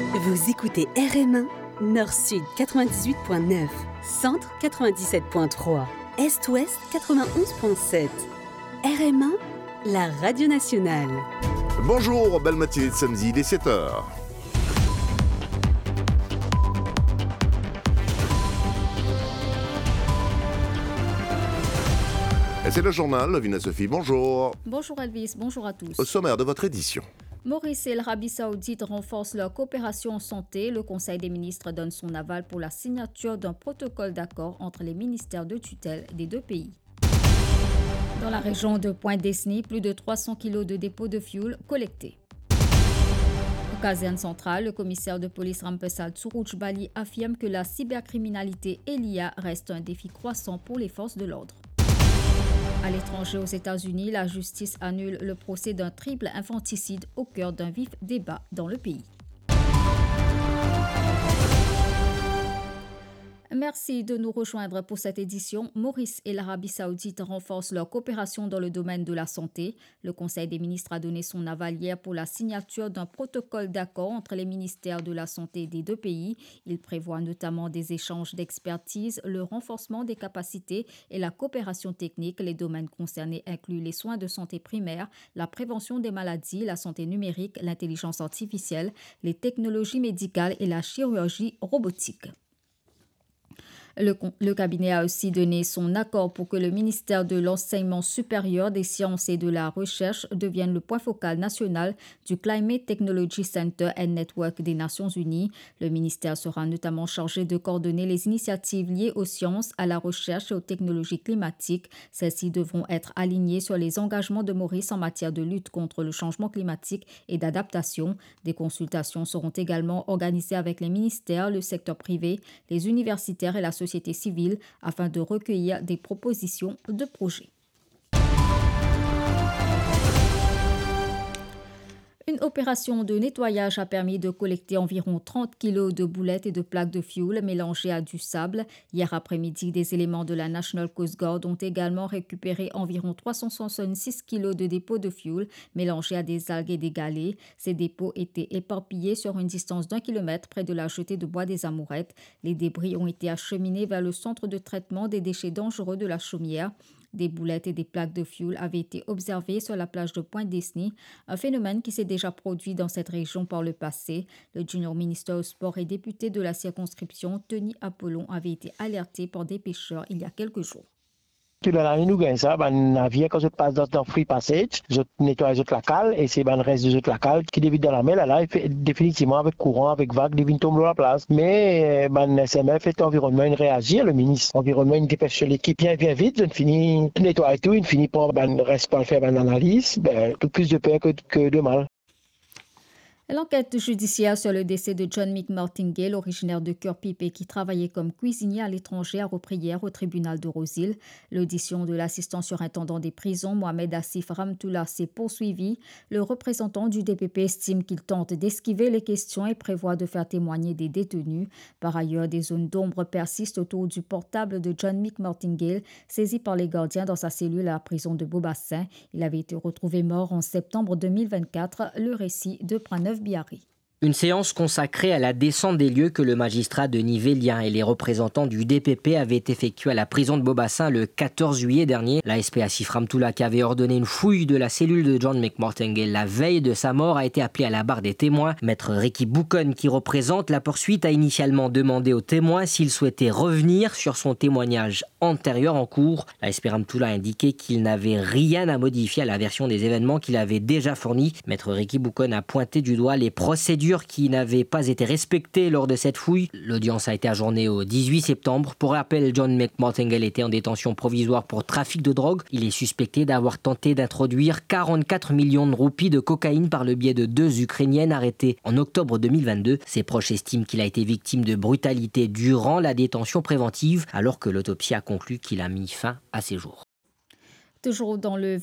Vous écoutez RM1, Nord-Sud 98.9, Centre 97.3, Est-Ouest 91.7. RM1, la radio nationale. Bonjour, belle matinée de samedi, il est 7h. Et c'est le journal, Vina Sophie, bonjour. Bonjour Elvis, bonjour à tous. Au sommaire de votre édition. Maurice et l'Arabie Saoudite renforcent leur coopération en santé. Le Conseil des ministres donne son aval pour la signature d'un protocole d'accord entre les ministères de tutelle des deux pays. Dans la région de Point-Desny, plus de 300 kilos de dépôts de fioul collectés. Au caserne centrale, le commissaire de police Rampessal Tsurouch Bali affirme que la cybercriminalité et l'IA restent un défi croissant pour les forces de l'ordre. À l'étranger, aux États-Unis, la justice annule le procès d'un triple infanticide au cœur d'un vif débat dans le pays. Merci de nous rejoindre pour cette édition. Maurice et l'Arabie Saoudite renforcent leur coopération dans le domaine de la santé. Le Conseil des ministres a donné son aval hier pour la signature d'un protocole d'accord entre les ministères de la santé des deux pays. Il prévoit notamment des échanges d'expertise, le renforcement des capacités et la coopération technique. Les domaines concernés incluent les soins de santé primaire, la prévention des maladies, la santé numérique, l'intelligence artificielle, les technologies médicales et la chirurgie robotique. Le cabinet a aussi donné son accord pour que le ministère de l'Enseignement supérieur, des sciences et de la recherche devienne le point focal national du Climate Technology Center and Network des Nations Unies. Le ministère sera notamment chargé de coordonner les initiatives liées aux sciences, à la recherche et aux technologies climatiques. Celles-ci devront être alignées sur les engagements de Maurice en matière de lutte contre le changement climatique et d'adaptation. Des consultations seront également organisées avec les ministères, le secteur privé, les universitaires et la société civile afin de recueillir des propositions de projets. Une opération de nettoyage a permis de collecter environ 30 kilos de boulettes et de plaques de fioul mélangées à du sable. Hier après-midi, des éléments de la National Coast Guard ont également récupéré environ 366 kilos de dépôts de fioul mélangés à des algues et des galets. Ces dépôts étaient éparpillés sur une distance d'1 kilomètre près de la jetée de bois des Amourettes. Les débris ont été acheminés vers le centre de traitement des déchets dangereux de la Chaumière. Des boulettes et des plaques de fioul avaient été observées sur la plage de Point-Desny, un phénomène qui s'est déjà produit dans cette région par le passé. Le junior ministre au sport et député de la circonscription, Tony Apollon, avait été alerté par des pêcheurs il y a quelques jours. Tout l'année, nous gagnons ça, navire, quand je passe dans Free Passage, je nettoie les autres lacales, et c'est le reste des autres lacales qui dévient dans la mer, là, il fait définitivement avec courant, avec vague, dévient tomber dans la place. Mais, SMF fait environnement, il réagit, le ministre, environnement, il dépêche l'équipe, bien vite, il finit, nettoie tout, il finit par, reste pas faire une analyse, tout plus de peur que de mal. L'enquête judiciaire sur le décès de John McMartingale, originaire de Cœur-Pipe et qui travaillait comme cuisinier à l'étranger, a repris hier au tribunal de Rosehill. L'audition de l'assistant surintendant des prisons, Mohamed Asif Ramtoula, s'est poursuivie. Le représentant du DPP estime qu'il tente d'esquiver les questions et prévoit de faire témoigner des détenus. Par ailleurs, des zones d'ombre persistent autour du portable de John McMartingale, saisi par les gardiens dans sa cellule à la prison de Beaubassin. Il avait été retrouvé mort en septembre 2024. Le récit de Pranav Biari. Une séance consacrée à la descente des lieux que le magistrat Denis Vélien et les représentants du DPP avaient effectué à la prison de Beaubassin le 14 juillet dernier. L'ASP Asif Ramtoula, qui avait ordonné une fouille de la cellule de John McMartingale la veille de sa mort, a été appelé à la barre des témoins. Maître Ricky Boucon, qui représente la poursuite, a initialement demandé aux témoins s'il souhaitait revenir sur son témoignage antérieur en cours. L'ASP Ramtoula a indiqué qu'il n'avait rien à modifier à la version des événements qu'il avait déjà fournie. Maître Ricky Boucon a pointé du doigt les procédures qui n'avaient pas été respectées lors de cette fouille. L'audience a été ajournée au 18 septembre. Pour rappel, John McMartingale était en détention provisoire pour trafic de drogue. Il est suspecté d'avoir tenté d'introduire 44 millions de roupies de cocaïne par le biais de 2 Ukrainiennes arrêtées en octobre 2022. Ses proches estiment qu'il a été victime de brutalité durant la détention préventive, alors que l'autopsie a conclu qu'il a mis fin à ses jours. Toujours dans le